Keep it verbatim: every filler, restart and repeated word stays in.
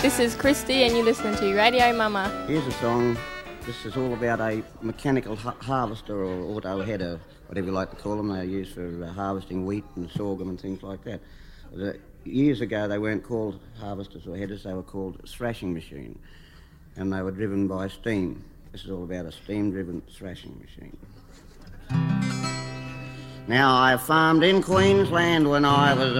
This is Christy and you're listening to Radio Mama. Here's a song. This is all about a mechanical ha- harvester or auto header, whatever you like to call them. They're used for uh, harvesting wheat and sorghum and things like that. The, years ago, they weren't called harvesters or headers. They were called thrashing machine, and they were driven by steam. This is all about a steam-driven thrashing machine. Now, I farmed in Queensland when I was